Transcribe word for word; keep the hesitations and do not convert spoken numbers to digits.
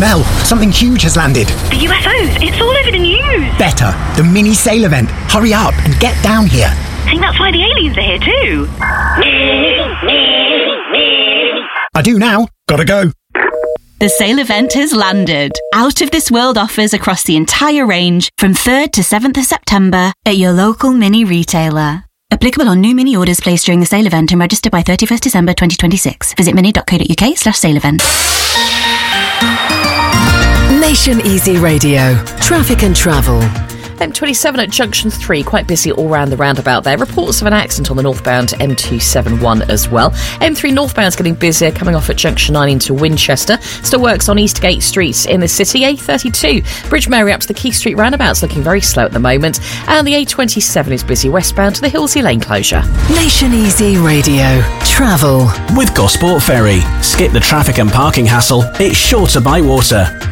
Mel, something huge has landed. The U F Os, it's all over the news. Better, the mini sail event. Hurry up and get down here. I think that's why the aliens are here too. I do now. Gotta go. The sale event has landed. Out of this world offers across the entire range from third to seventh of September at your local mini retailer. Applicable on new mini orders placed during the sale event and register by thirty-first December twenty twenty-six. Visit mini.co.uk slash sale event. Nation Easy Radio. Traffic and travel. M twenty-seven at Junction three, quite busy all round the roundabout there. Reports of an accident on the northbound M two seventy-one as well. M three northbound's getting busier, coming off at Junction nine into Winchester. Still works on Eastgate Street in the city. A thirty-two, Bridge Mary up to the Key Street roundabout's looking very slow at the moment. And the A twenty-seven is busy westbound to the Hillsey Lane closure. Nation Easy Radio. Travel. With Gosport Ferry. Skip the traffic and parking hassle. It's shorter by water.